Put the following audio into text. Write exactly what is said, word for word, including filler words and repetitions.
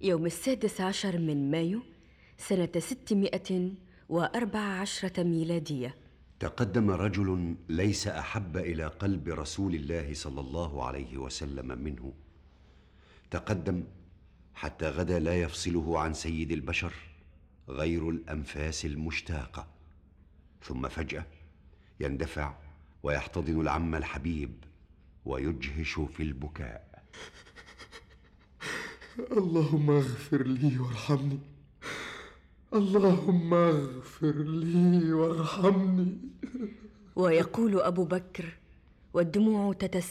يوم السادس عشر من مايو سنة ستمائة وأربع عشرة ميلادية. تقدم رجل ليس أحب إلى قلب رسول الله صلى الله عليه وسلم منه. تقدم حتى غدا لا يفصله عن سيد البشر غير الأنفاس المشتاقة، ثم فجأة يندفع ويحتضن العم الحبيب ويجهش في البكاء. اللهم اغفر لي وارحمني، اللهم اغفر لي وارحمني. ويقول أبو بكر والدموع تتساءل